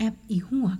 ปอีหวก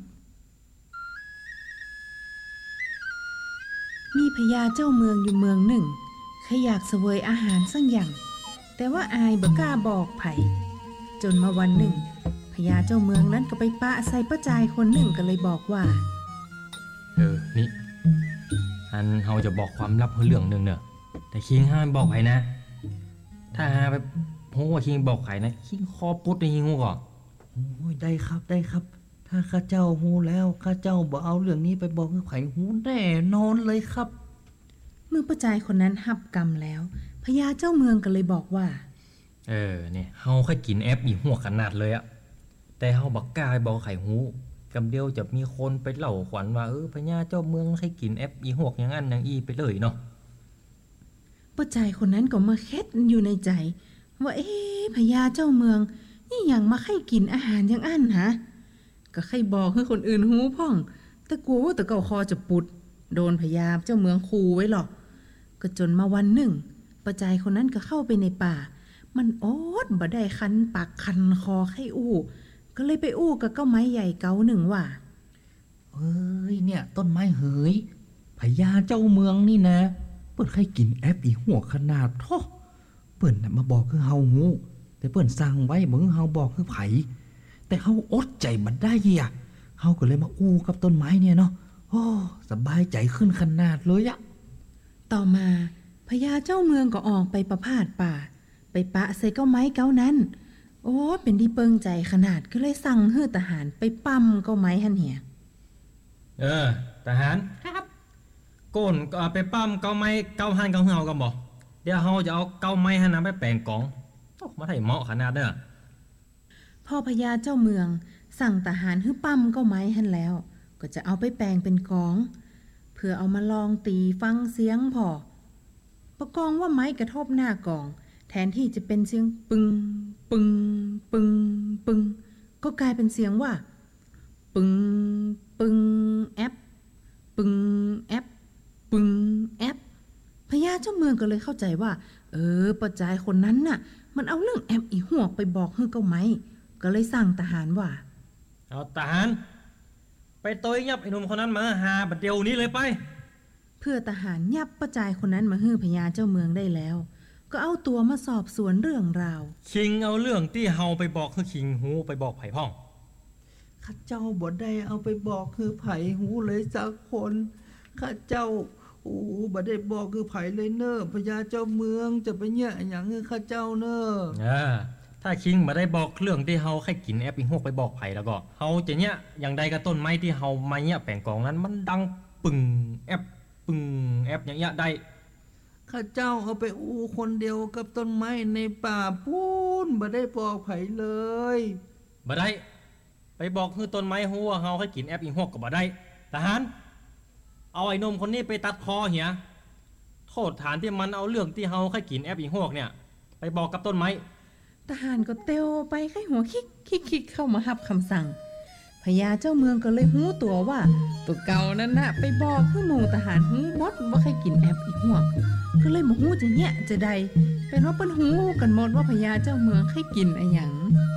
มีพญาเจ้าเมืองอยู่เมืองหนึ่งใครอยากเสวยอาหารสักอย่างแต่ว่าอายบ่กล้าบอกไผจนมาวันหนึ่งพญาเจ้าเมืองนั้นก็ไปปะใส่ป้าจายคนหนึ่งก็เลยบอกว่านี่เฮาจะบอกความลับเรื่องหนึ่งเนอะแต่คิงห้ามบอกไผนะถ้าไปโหว่าคิงบอกไผนะคิงคอปุ๊ดในหิงก่อนโอ้ยได้ครับถ้าข้าเจ้าฮู้แล้วข้าเจ้าบ่เอาเรื่องนี้ไปบอกให้ไผฮู้แน่นอนเลยครับเมื่อป้าจายคนนั้นหับกรรมแล้วพญาเจ้าเมืองก็เลยบอกว่าเนี่ยเฮาค่อยกินแอปอีหัวขนาดเลยอะแต่เฮาบักกล้าไปบอกไข่ฮู้กำเดียวจะมีคนไปเล่าขวัญว่าพญาเจ้าเมืองให้กินแอปอีหวกอย่างนั้นอย่างอีไปเลยเนาะป้าจายคนนั้นก็มาเค็ดอยู่ในใจว่าพญาเจ้าเมืองนี่อย่างมาให้กินอาหารอย่างอั้นฮะก็ใครบอกให้คนอื่นฮู้พ่องแต่กลัวว่าตะเก่าคอจะปุดโดนพญาเจ้าเมืองคูไว้หรอกก็จนมาวันหนึ่งป้าจายคนนั้นก็เข้าไปในป่ามันอดบ่ได้คันปากคันคอให้อู้ก็เลยไปอู้กับเก้าไม้ใหญ่เก้าหนึ่งว่าเนี่ยต้นไม้เหยพญาเจ้าเมืองนี่นะเปิ้นให้กินแอปอีหัวขนาดท้อเปิ้นน่ะมาบอกคือเฮาฮู้แต่เปิ้นสั่งไว้บ่คือเฮาบอกคือไผแต่เฮาอดใจบ่ได้อ่ะเฮาก็เลยมาอู้กับต้นไม้เนี่ยเนาะโอ้สบายใจขึ้นขนาดเลยอะต่อมาพญาเจ้าเมืองก็ออกไปประพาสป่าไปปะใส่เก้าไม้เก้านั้นโอ้เป็นที่เปิงใจขนาดก็เลยสั่งให้ทหารไปปั้มเก้าไม้หั่นเหี่ยทหารครับก้นก็ไปปั้มเก้าไม้เก้าหันเก้าเฮากันบ่เดี๋ยวเฮาจะเอาเก้าไม้หันนั้นไปแปลงกองมาได้เหมาะขนาดเด้อพอพญาเจ้าเมืองสั่งทหารให้ปั้มเก้าไม้หั่นแล้วก็จะเอาไปแปลงเป็นกองเพื่อเอามาลองตีฟังเสียงพอประกองว่าไม้กระทบหน้ากองแทนที่จะเป็นเสียงปึงปึงปึงปึงก็กลายเป็นเสียงว่าปึงปึงแอปปึงแอปปึงแอปพญาเจ้าเมืองก็เลยเข้าใจว่าป้าจายคนนั้นน่ะมันเอาเรื่องแอปอีหวกไปบอกให้เก้าไม้ก็เลยสั่งทหารว่าเอาทหารไปตัวยับไอ้หนุ่มคนนั้นมาหาบัดเดียวนี้เลยไปเพื่อทหารยับป้าจายคนนั้นมาฮื้อพญาเจ้าเมืองได้แล้วก็เอาตัวมาสอบสวนเรื่องราวคิงเอาเรื่องที่เฮาไปบอกคือคิงฮู้ไปบอกไผพ่องข้าเจ้าบ่ได้เอาไปบอกคือไผฮู้เลยสักคนข้าเจ้าบ่ได้บอกคือไผเลยเนอะพญาเจ้าเมืองจะไปเนี่ยหยังคือข้าเจ้าเนอะถ้าคิงบ่ได้บอกเรื่องที่เฮาให้กินแอปอีหวกไปบอกไผแล้วก็เฮาจะเนี่ยอย่างใดกับต้นไม้ที่เฮามาเนี่ยแปลงกองนั้นมันดังปึ้งแอปปึ้งแอปอย่างเงี้ยได้ข้าเจ้าเอาไปอู้คนเดียวกับต้นไม้ในป่าพูนบ่ได้บอกไผเลยบ่ได้ไปบอกคือต้นไม้ฮู้ว่าเฮาให้กินแอปอีหวกก็บ่ได้ทหารเอาไอ้นมคนนี้ไปตัดคอเหียโทษฐานที่มันเอาเรื่องที่เฮาให้กินแอปอีหวกเนี่ยไปบอกกับต้นไม้ทหารก็เตียวไปไข้หัวคิกเข้ามารับคำสั่งพญาเจ้าเมืองก็เลยหู้ตัวว่าตัวเก่านั่นน่ะไปบอกให้หมู่ทหารหู้หมดว่าให้กินแอปอีหวกก็เลยบ่ฮู้จะเนี่ยจะใดเป็นว่าเปิ้นฮู้กันหมดว่าพญาเจ้าเมืองให้กินอะหยัง